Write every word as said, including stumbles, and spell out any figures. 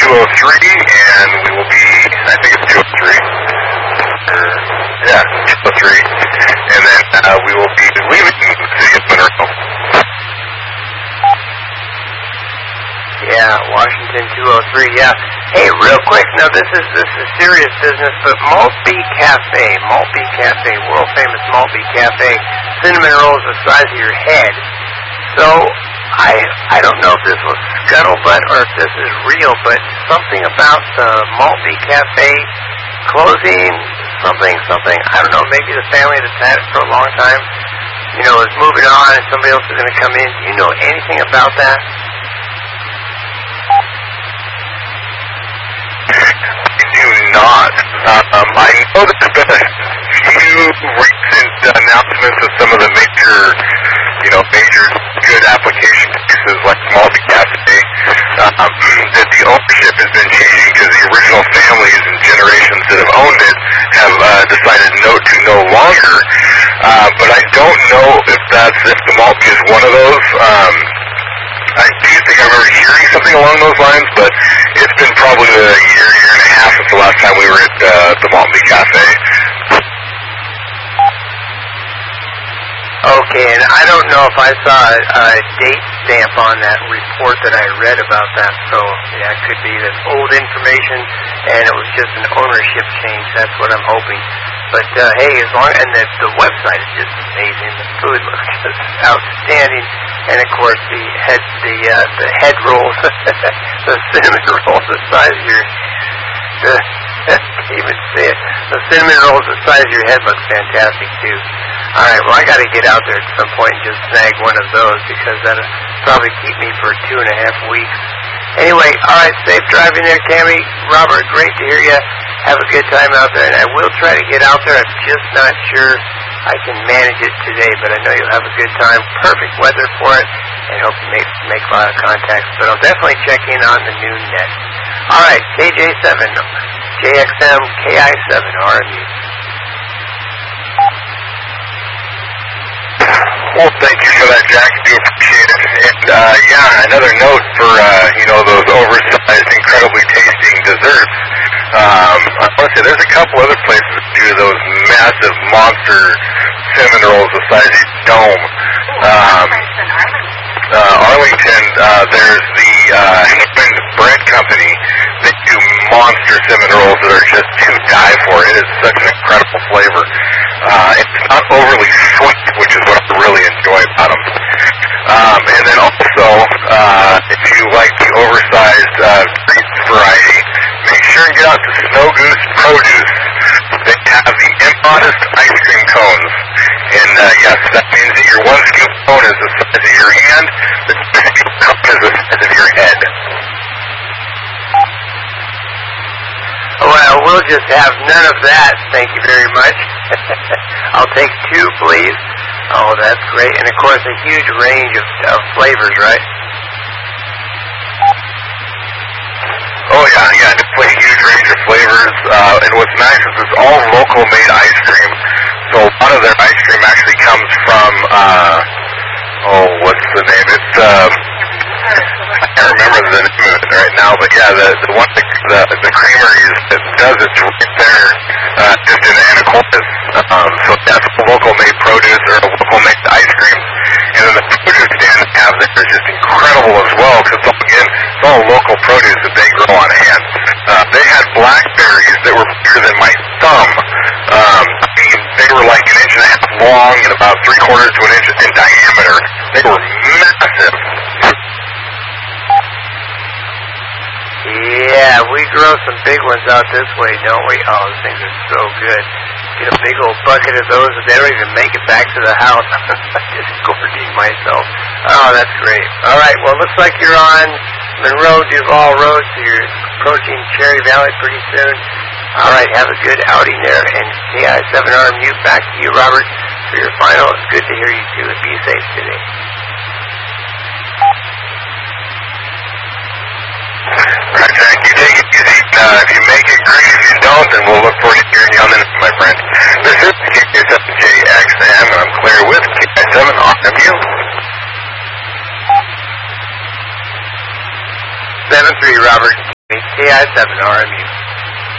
two oh three, and we will be, I think it's two oh three. Or, yeah, two oh three. And then uh, we will be leaving the city of Monroe. Yeah, Washington two oh three, yeah. Hey, real quick, now this is this is serious business, but Maltby Cafe, Maltby Cafe, world famous Maltby Cafe, cinnamon rolls the size of your head. So, I I don't know if this was scuttlebutt or if this is real, but something about the Maltby Cafe closing, something, something, I don't know, maybe the family that's had it for a long time, you know, is moving on and somebody else is going to come in. Do you know anything about that? Do not. Um, I know there's been a few recent announcements of some of the major, you know, major good application pieces like Maltby Cafe, um, that the ownership has been changing because the original families and generations that have owned it have uh, decided no to no longer. Uh, but I don't know if that's if the Maltby is one of those. Um, I do think I remember hearing something along those lines, but it's been probably a year, year and a half since the last time we were at uh, the Maltby Cafe. Okay, and I don't know if I saw a, a date stamp on that report that I read about that, so yeah, it could be that old information and it was just an ownership change. That's what I'm hoping. But uh, hey, as long and the, the website is just amazing. The food looks just outstanding, and of course the head the uh, the head rolls, the cinnamon rolls the size of your the, I can't even say it. The cinnamon rolls the size of your head look fantastic too. All right, well I got to get out there at some point and just snag one of those because that'll probably keep me for two and a half weeks. Anyway, all right, safe driving there, Cammy. Robert, great to hear you. Have a good time out there, and I will try to get out there. I'm just not sure I can manage it today, but I know you'll have a good time. Perfect weather for it, and hope you make, make a lot of contacts. But I'll definitely check in on the noon net. All right, K J seven, J X M, K I seven, R M U. Well, thank you for that, Jack. I do appreciate it. And, uh, yeah, another note for, uh, you know, those oversized, incredibly tasting desserts. Um, I want to say there's a couple other places that do those massive monster cinnamon rolls the size of your dome. Um, uh, Arlington, uh, there's the, uh, Hammond Bread Company that do monster cinnamon rolls that are just to die for. It is such an incredible flavor. Uh, it's not overly sweet, which is what I really enjoy about them. Um, and then also, uh, if you like the oversized, uh, treats variety, make sure and get out to Snow Goose Produce. They have the immodest ice cream cones. And, uh, yes, that means that your one scoop cone is the size of your hand, the two scoop cone is the size of your head. Well, we'll just have none of that, thank you very much. I'll take two, please. Oh, that's great. And, of course, a huge range of, of flavors, right? Oh, yeah, yeah, definitely a huge range of flavors. Uh, and what's nice is it's all local-made ice cream. So a lot of their ice cream actually comes from, uh, oh, what's the name? It's, um, I can't remember the name of it right now, but yeah, the, the one, the, the, the creamery that does it right there, uh, just in Anacortes. Um, so that's local-made produce or local-made ice cream. And then the produce stand they have there is just incredible as well, because again, it's all local produce that they grow on hand. Uh, they had blackberries that were bigger than my thumb. Um, I mean, they were like an inch and a half long and about three quarters to an inch in diameter. They were massive. Yeah, we grow some big ones out this way, don't we? Oh, those things are so good. Get a big old bucket of those, and they don't even make it back to the house. I just gorging myself. Oh, that's great. All right, well, it looks like you're on Monroe Duval Road, so you're approaching Cherry Valley pretty soon. All right, have a good outing there, and K I seven R M U, back to you, Robert, for your final. It's good to hear you, too, and be safe today. Right, Jack, you take it easy. Uh, if you make it, great. If you don't, then we'll look forward to hearing you on the next, my friend. This is K K seven J X M, and I'm clear with K K seven R M U. seven three, Robert. K guys have an R M U